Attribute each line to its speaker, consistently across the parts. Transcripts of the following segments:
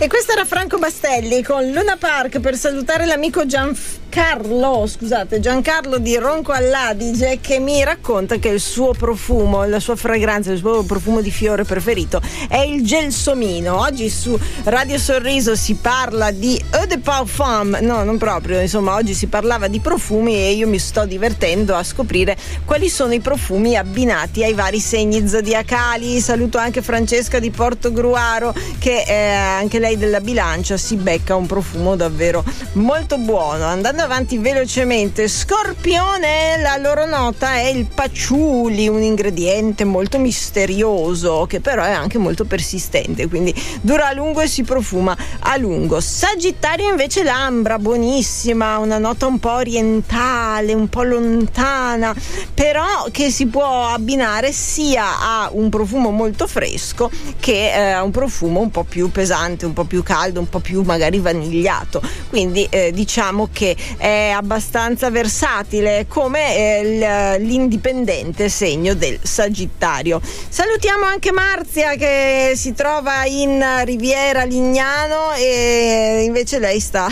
Speaker 1: E questo era Franco Bastelli con Luna Park per salutare l'amico Giancarlo di Ronco all'Adige, che mi racconta che il suo profumo, la sua fragranza, il suo profumo di fiore preferito è il gelsomino. Oggi su Radio Sorriso si parla di eau de parfum, no, non proprio, insomma oggi si parlava di profumi e io mi sto divertendo a scoprire quali sono i profumi abbinati ai vari segni zodiacali. Saluto anche Francesca di Portogruaro, che anche lei della bilancia si becca un profumo davvero molto buono. Andando avanti velocemente, Scorpione, la loro nota è il patchouli, un ingrediente molto misterioso che però è anche molto persistente, quindi dura a lungo e si profuma a lungo. Sagittario invece l'ambra, buonissima, una nota un po' orientale, un po' lontana, però che si può abbinare sia a un profumo molto fresco che a un profumo un po' più pesante, un po' più caldo, un po' più magari vanigliato, quindi diciamo che è abbastanza versatile come l'indipendente segno del Sagittario. Salutiamo anche Marzia, che si trova in Riviera Lignano e invece lei sta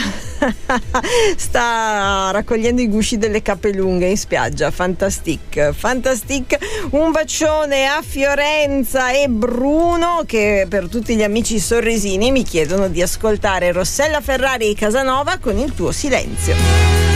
Speaker 1: raccogliendo i gusci delle capelunghe in spiaggia. Fantastic. Un bacione a Fiorenza e Bruno, che per tutti gli amici sorrisini mi chiedono di ascoltare Rossella Ferrari Casanova con Il tuo silenzio.